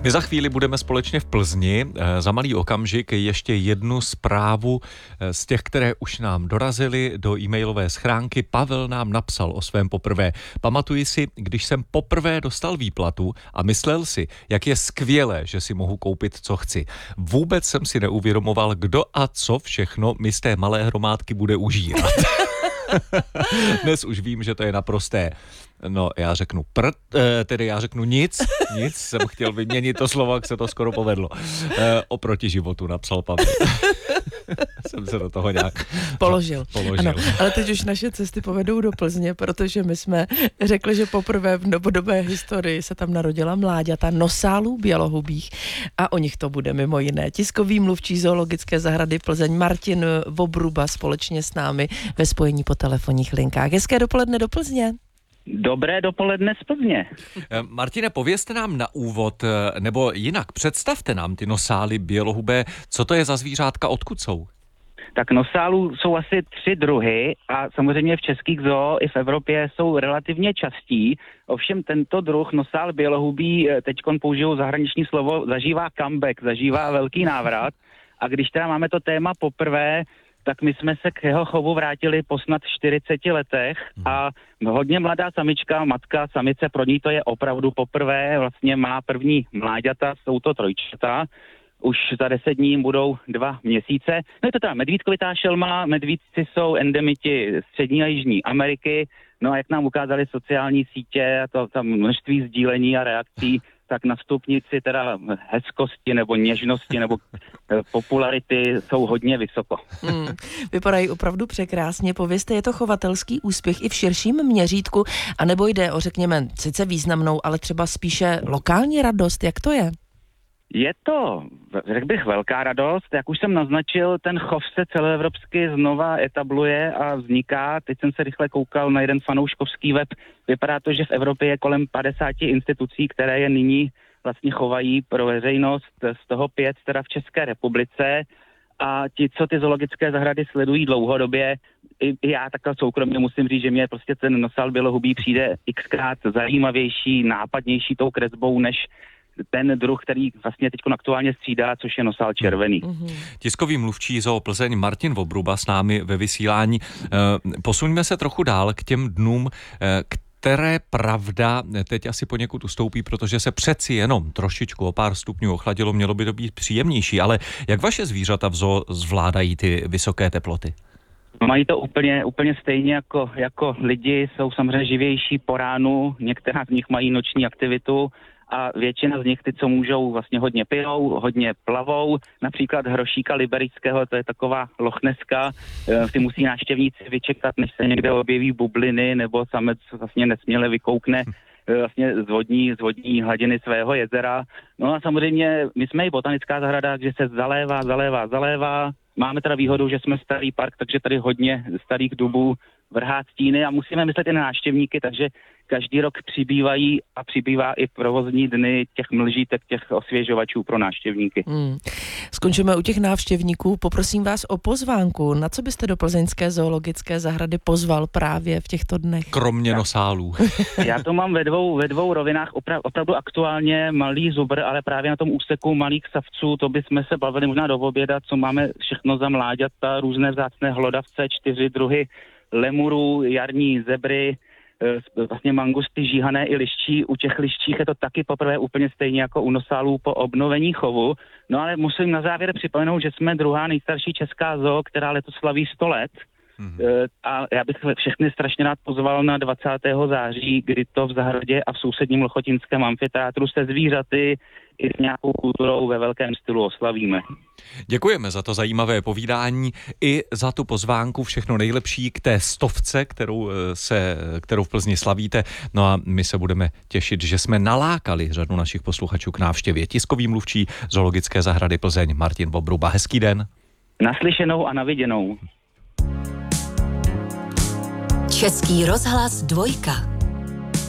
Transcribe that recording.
My za chvíli budeme společně v Plzni. Za malý okamžik ještě jednu zprávu z těch, které už nám dorazily do e-mailové schránky. Pavel nám napsal o svém poprvé. Pamatuji si, když jsem poprvé dostal výplatu a myslel si, jak je skvělé, že si mohu koupit, co chci. Vůbec jsem si neuvědomoval, kdo a co všechno mi z té malé hromádky bude užírat. Dnes už vím, že to je naprosté. No, já řeknu nic, jsem chtěl vyměnit to slovo, jak se to skoro povedlo. Oproti životu, napsal Pavel. Jsem se do toho nějak položil. Ano, ale teď už naše cesty povedou do Plzně, protože my jsme řekli, že poprvé v novodobé historii se tam narodila mláďata nosálů bělohubých a o nich to bude mimo jiné. Tiskový mluvčí zoologické zahrady Plzeň Martin Vobruba společně s námi ve spojení po telefonních linkách. Hezké dopoledne do Plzně. Dobré dopoledne z Plzně. Martine, povězte nám na úvod, nebo jinak představte nám ty nosály bělohubé, co to je za zvířátka, odkud jsou? Tak nosálů jsou asi 3 druhy a samozřejmě v českých zoo i v Evropě jsou relativně častí. Ovšem tento druh nosál bělohubý, teďkon použiju zahraniční slovo, zažívá comeback, zažívá velký návrat. A když teda máme to téma poprvé, tak my jsme se k jeho chovu vrátili po snad 40 letech a hodně mladá samička, matka, samice, pro ní to je opravdu poprvé, vlastně má první mláďata, jsou to trojčata, už za 10 dní budou 2 měsíce. No je to teda medvídkovitá šelma, medvídci jsou endemiti Střední a Jižní Ameriky, no a jak nám ukázaly sociální sítě, to tam množství sdílení a reakcí, tak na stupnici teda hezkosti nebo něžnosti nebo popularity jsou hodně vysoko. Vypadají opravdu překrásně. Povězte, je to chovatelský úspěch i v širším měřítku, anebo jde o, řekněme, sice významnou, ale třeba spíše lokální radost? Jak to je? Je to, řekl bych, velká radost. Jak už jsem naznačil, ten chov se celoevropsky znova etabluje a vzniká. Teď jsem se rychle koukal na jeden fanouškovský web. Vypadá to, že v Evropě je kolem 50 institucí, které je nyní vlastně chovají pro veřejnost, z toho 5 teda v České republice. A ti, co ty zoologické zahrady sledují dlouhodobě, i já takhle soukromně musím říct, že mě prostě ten nosál bělohubý přijde xkrát zajímavější, nápadnější tou kresbou, než ten druh, který vlastně teď aktuálně střídá, což je nosál červený. Tiskový mluvčí Zoo Plzeň Martin Vobruba s námi ve vysílání. Posuňme se trochu dál k těm dnům, které pravda teď asi poněkud ustoupí, protože se přeci jenom trošičku o pár stupňů ochladilo, mělo by to být příjemnější, ale jak vaše zvířata v zoo zvládají ty vysoké teploty? Mají to úplně stejně jako lidi, jsou samozřejmě živější po ránu, některá z nich mají noční aktivitu, a většina z nich, ty, co můžou, vlastně hodně pijou, hodně plavou, například hrošíka liberického, to je taková lochneska, ty musí návštěvníci vyčekat, než se někde objeví bubliny, nebo samec vlastně nesměle vykoukne vlastně z vodní hladiny svého jezera. No a samozřejmě my jsme i botanická zahrada, kde se zalévá. Máme teda výhodu, že jsme starý park, takže tady hodně starých dubů vrhá stíny a musíme myslet i na návštěvníky, takže každý rok přibývá i provozní dny těch mlžítek, těch osvěžovačů pro návštěvníky. Skončíme u těch návštěvníků. Poprosím vás o pozvánku. Na co byste do plzeňské zoologické zahrady pozval právě v těchto dnech? Kromě nosálů. Já to mám ve dvou rovinách. Opravdu aktuálně malý zubr, ale právě na tom úseku malých savců, to bychom se bavili možná do oběda, co máme všechno za mláďata, různé vzácné hlodavce, 4 druhy lemurů, jarní zebry, vlastně mangusty, žíhané i liščí. U těch liščích je to taky poprvé úplně stejně jako u nosálů po obnovení chovu. No ale musím na závěr připomenout, že jsme druhá nejstarší česká zoo, která letos slaví 100 let. A já bych všechny strašně rád pozval na 20. září, kdy to v zahradě a v sousedním Lochotinském amfiteátru se zvířaty i s nějakou kulturou ve velkém stylu oslavíme. Děkujeme za to zajímavé povídání i za tu pozvánku. Všechno nejlepší k té 100, kterou v Plzni slavíte. No a my se budeme těšit, že jsme nalákali řadu našich posluchačů k návštěvě. Tiskový mluvčí Zoologické zahrady Plzeň Martin Vobruba. Hezký den. Naslyšenou a naviděnou. Český rozhlas 2.